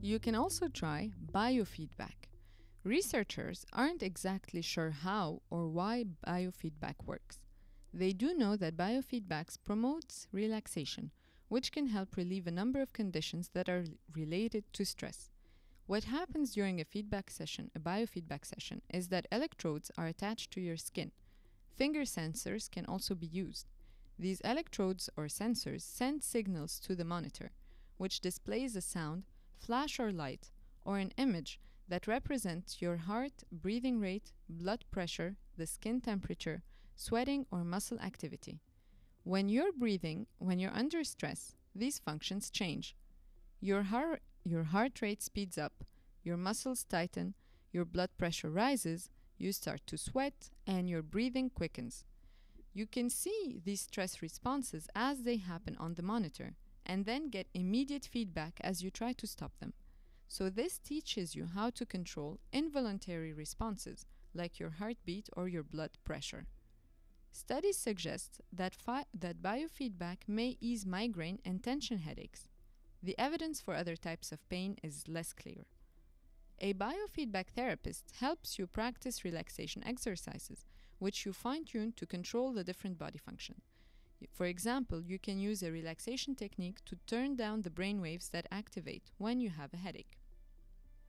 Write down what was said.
You can also try biofeedback. Researchers aren't exactly sure how or why biofeedback works. They do know that biofeedback promotes relaxation, which can help relieve a number of conditions that are related to stress. What happens during a biofeedback session, is that electrodes are attached to your skin. Finger sensors can also be used. These electrodes or sensors send signals to the monitor, which displays a sound, flash or light, or an image that represents your heart, breathing rate, blood pressure, the skin temperature, sweating, or muscle activity. When you're under stress, these functions change. Your heart rate speeds up, your muscles tighten, your blood pressure rises, you start to sweat, and your breathing quickens. You can see these stress responses as they happen on the monitor, and then get immediate feedback as you try to stop them. So this teaches you how to control involuntary responses, like your heartbeat or your blood pressure. Studies suggest that biofeedback may ease migraine and tension headaches. The evidence for other types of pain is less clear. A biofeedback therapist helps you practice relaxation exercises, which you fine-tune to control the different body functions. For example, you can use a relaxation technique to turn down the brain waves that activate when you have a headache.